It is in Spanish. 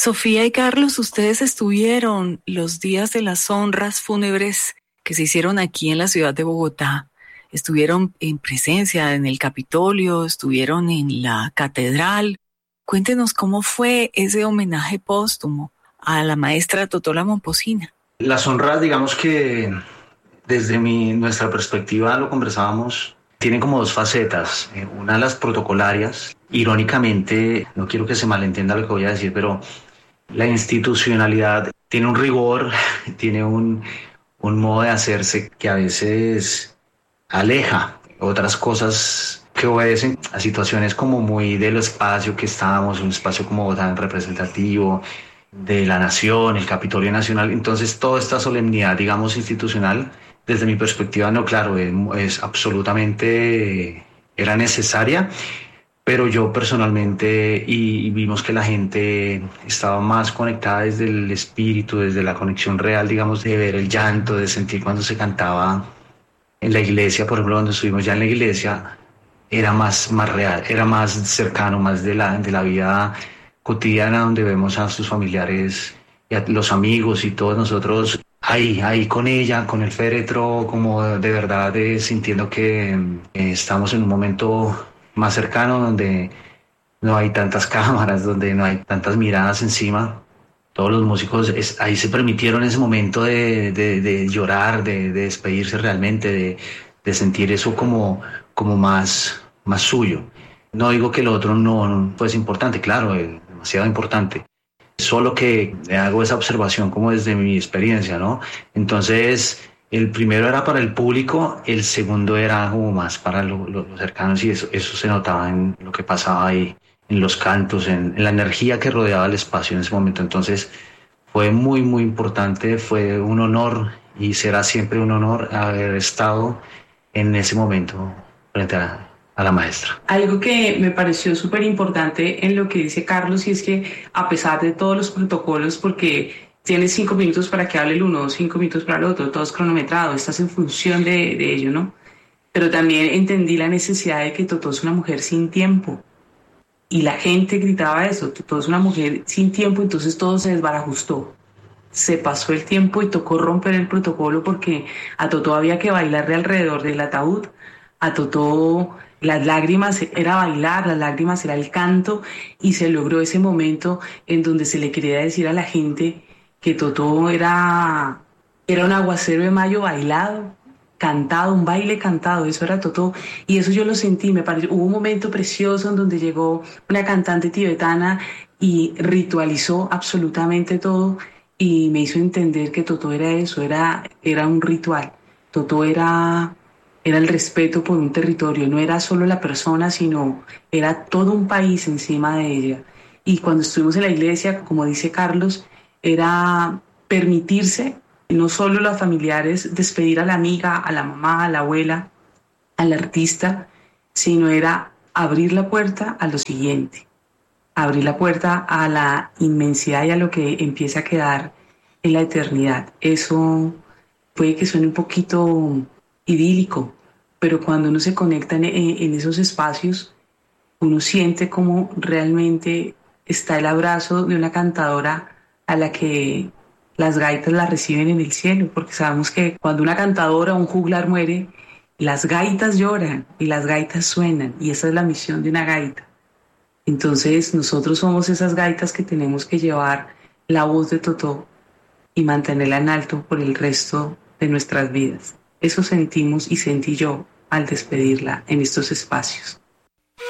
Sofía y Carlos, ustedes estuvieron los días de las honras fúnebres que se hicieron aquí en la ciudad de Bogotá. Estuvieron en presencia en el Capitolio, estuvieron en la catedral. Cuéntenos cómo fue ese homenaje póstumo a la maestra Totó la Momposina. Las honras, digamos que desde nuestra perspectiva lo conversábamos, tienen como dos facetas. Una, las protocolarias. Irónicamente, no quiero que se malentienda lo que voy a decir, pero la institucionalidad tiene un rigor, tiene un modo de hacerse que a veces aleja otras cosas que obedecen a situaciones como muy del espacio que estábamos, un espacio como tan representativo de la nación, el Capitolio Nacional. Entonces toda esta solemnidad, digamos, institucional, desde mi perspectiva, no, claro, es absolutamente, era necesaria, pero yo personalmente, y vimos que la gente estaba más conectada desde el espíritu, desde la conexión real, digamos, de ver el llanto, de sentir cuando se cantaba en la iglesia, por ejemplo, cuando estuvimos ya en la iglesia, era más real, era más cercano, más de la vida cotidiana, donde vemos a sus familiares y a los amigos y todos nosotros ahí con ella, con el féretro, como de verdad sintiendo que estamos en un momento más cercano, donde no hay tantas cámaras, donde no hay tantas miradas encima. Todos los músicos ahí se permitieron ese momento de llorar, de despedirse realmente, de sentir eso como más suyo. No digo que lo otro no pues importante, claro, demasiado importante. Solo que hago esa observación como desde mi experiencia, ¿no? Entonces, el primero era para el público, el segundo era como más para los cercanos, y eso se notaba en lo que pasaba ahí, en los cantos, en la energía que rodeaba el espacio en ese momento. Entonces, fue muy, muy importante, fue un honor y será siempre un honor haber estado en ese momento frente a la maestra. Algo que me pareció súper importante en lo que dice Carlos, y es que a pesar de todos los protocolos, porque tienes 5 minutos para que hable el uno, 5 minutos para el otro, todo es cronometrado, estás en función de ello, ¿no? Pero también entendí la necesidad de que Totó es una mujer sin tiempo. Y la gente gritaba eso, Totó es una mujer sin tiempo, entonces todo se desbarajustó. Se pasó el tiempo y tocó romper el protocolo, porque a Totó había que bailarle alrededor del ataúd. A Totó las lágrimas era bailar, las lágrimas era el canto, y se logró ese momento en donde se le quería decir a la gente que Totó era un aguacero de mayo bailado, cantado, un baile cantado, eso era Totó, y eso yo lo sentí, me pareció, hubo un momento precioso en donde llegó una cantante tibetana y ritualizó absolutamente todo, y me hizo entender que Totó era eso, era un ritual. Totó era el respeto por un territorio, no era solo la persona, sino era todo un país encima de ella. Y cuando estuvimos en la iglesia, como dice Carlos, era permitirse, no solo los familiares, despedir a la amiga, a la mamá, a la abuela, al artista, sino era abrir la puerta a lo siguiente, abrir la puerta a la inmensidad y a lo que empieza a quedar en la eternidad. Eso puede que suene un poquito idílico, pero cuando uno se conecta en esos espacios, uno siente como realmente está el abrazo de una cantadora a la que las gaitas la reciben en el cielo, porque sabemos que cuando una cantadora o un juglar muere, las gaitas lloran y las gaitas suenan, y esa es la misión de una gaita. Entonces nosotros somos esas gaitas que tenemos que llevar la voz de Totó y mantenerla en alto por el resto de nuestras vidas. Eso sentimos y sentí yo al despedirla en estos espacios.